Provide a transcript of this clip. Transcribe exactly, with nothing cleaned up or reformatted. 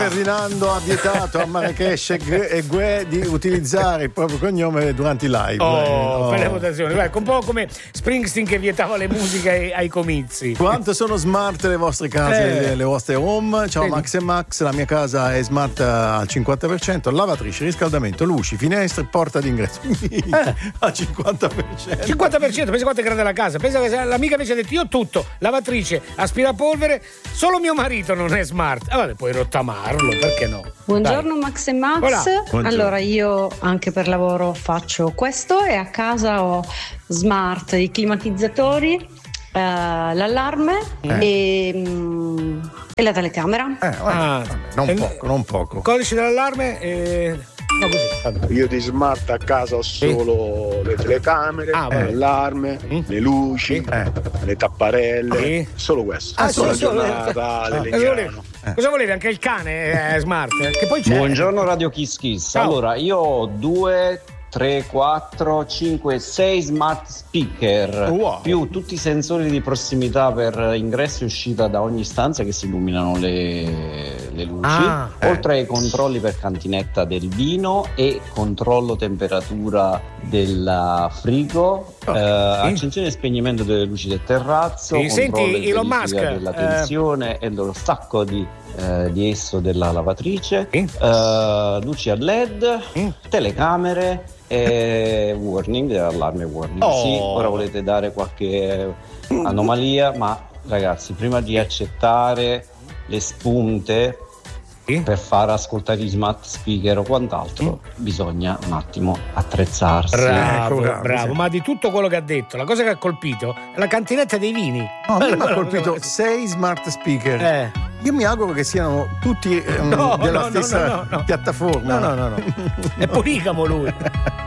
Ferdinando ha vietato a Marrakesh e Gue di utilizzare il proprio cognome durante i live. Oh, oh. per le votazioni. Guarda, un po' come Springsteen che vietava le musiche ai, ai comizi. Quanto sono smart le vostre case, Eh. le, le vostre home? Ciao Vedi. Max e Max, la mia casa è smart al cinquanta per cento, lavatrice, riscaldamento, luci, finestre, porta d'ingresso Eh. al cinquanta per cento. cinquanta per cento, pensa quanto è grande la casa. Pensa che l'amica invece ha detto io tutto, lavatrice, aspirapolvere, solo mio marito non è smart. Ah, vabbè, puoi rottamarlo, perché no? Buongiorno Dai. Max e Max. Hola. Buongiorno. Allora io anche per lavoro faccio questo e a casa ho smart, i climatizzatori, eh, l'allarme e, mm, e la telecamera. Eh, vabbè, Ah. vabbè, non E- poco, non poco. Codice dell'allarme e... No, così. Vabbè. Io di smart a casa ho solo le telecamere, Ah, vabbè. l'allarme, Mm. le luci, Eh. le tapparelle, Sì. solo questo. Ah, solo solo- la solo- giornata, Ah, le cosa volevi? legnano. Cosa volevi? Anche il cane è smart? eh? Che poi c'è. Buongiorno Radio Kiss Kiss. Ciao. Allora, io ho due, tre, quattro, cinque, sei smart speaker, Wow. più tutti i sensori di prossimità per ingresso e uscita da ogni stanza che si illuminano le, le luci, Ah, eh. oltre ai controlli per cantinetta del vino e controllo temperatura del frigo, Oh, eh, sì. accensione e spegnimento delle luci del terrazzo, Sì, senti, controllo e Elon verifica Musk, della eh, tensione e dello stacco di, eh, di esso della lavatrice, Sì. eh, luci a led, Mm. telecamere e warning, allarme warning. Oh. Sì, ora volete dare qualche anomalia, ma ragazzi, prima di accettare le spunte Sì. per far ascoltare gli smart speaker o quant'altro, bisogna un attimo attrezzarsi. Bravo, Ecco, bravo, bravo, sì. ma di tutto quello che ha detto, la cosa che ha colpito è la cantinetta dei vini. No, a me mi ha colpito sei smart speaker. Eh. Io mi auguro che siano tutti ehm, No, della no, no, stessa no, no, no. piattaforma. No, no, no, no. È poligamo lui.